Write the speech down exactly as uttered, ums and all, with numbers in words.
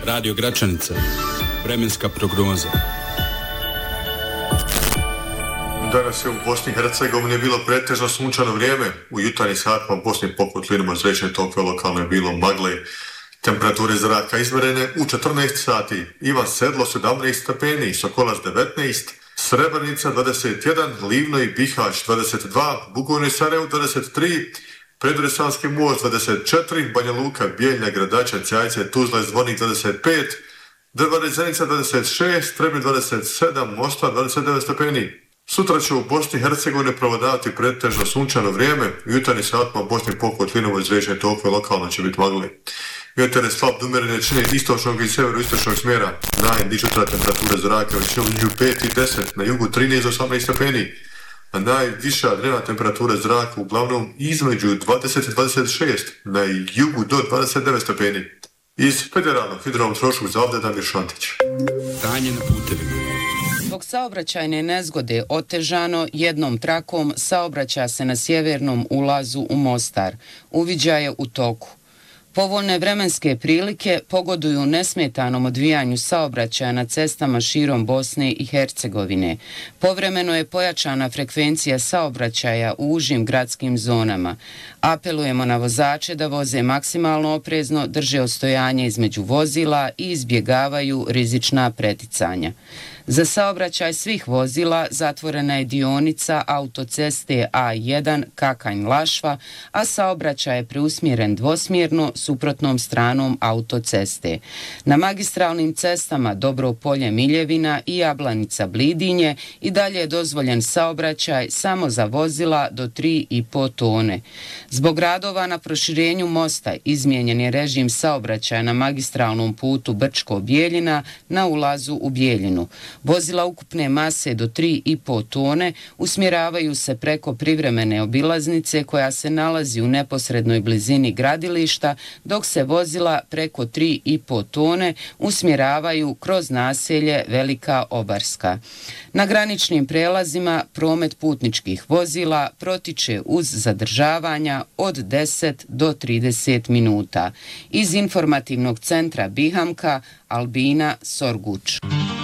Radio Gračanica. Vremenska prognoza. Danas je u Bosni i Hercegovini bilo pretežno sunčano vrijeme. U jutarnjim satima u Bosni poput linima zračne tokve lokalno je bilo magle. Temperature zraka izmjerene u četrnaest sati. Ivan Sedlo sedamnaest stepeni, Sokolac devetnaest, Srebrenica dvadeset jedan, Livno i Bihać dvadeset dva, Bugojno i Sarajevo dvadeset tri, Predresanski most dvadeset četiri, Banja Luka, Bijeljna, Gradača, Ćajce, Tuzla i Zvornik dvadeset pet, Drvar i Zenica dvadeset šest, Trebnje dvadeset sedam, Mostar dvadeset devet stepeni. Sutra će u Bosni i Hercegovini provladavati pretežno sunčano vrijeme. U jutarnjim satima u Bosni pokut linovo zračne tokve lokalno će biti magli. Vjetar je slab do umjerene jačine istočnog i severoistočnog smjera. Najniža temperatura zraka većinom između pet i deset, na jugu trinaest do osamnaest stepeni. A najviša dnevna temperatura zraka uglavnom između dvadeset i dvadeset šest, na jugu do dvadeset devet stepeni. Iz Federalnog hidrometeorološkog zavoda Damir Šantić. Stanje na putevima. Zbog saobraćajne nezgode otežano jednom trakom saobraća se na sjevernom ulazu u Mostar. Uviđaj je u toku. Povoljne vremenske prilike pogoduju nesmetanom odvijanju saobraćaja na cestama širom Bosne i Hercegovine. Povremeno je pojačana frekvencija saobraćaja u užim gradskim zonama. Apelujemo na vozače da voze maksimalno oprezno, drže odstojanje između vozila i izbjegavaju rizična preticanja. Za saobraćaj svih vozila zatvorena je dionica autoceste A jedan Kakanj-Lašva, a saobraćaj je preusmjeren dvosmjerno suprotnom stranom autoceste. Na magistralnim cestama Dobro Polje-Miljevina i Jablanica-Blidinje i dalje je dozvoljen saobraćaj samo za vozila do tri i po tone. Zbog radova na proširenju mosta izmijenjen je režim saobraćaja na magistralnom putu Brčko-Bijeljina na ulazu u Bijeljinu. Vozila ukupne mase do tri i po tone usmjeravaju se preko privremene obilaznice koja se nalazi u neposrednoj blizini gradilišta, dok se vozila preko tri i po tone usmjeravaju kroz naselje Velika Obarska. Na graničnim prelazima promet putničkih vozila protiče uz zadržavanja od deset do trideset minuta. Iz informativnog centra Bihamka, Albina Sorguč.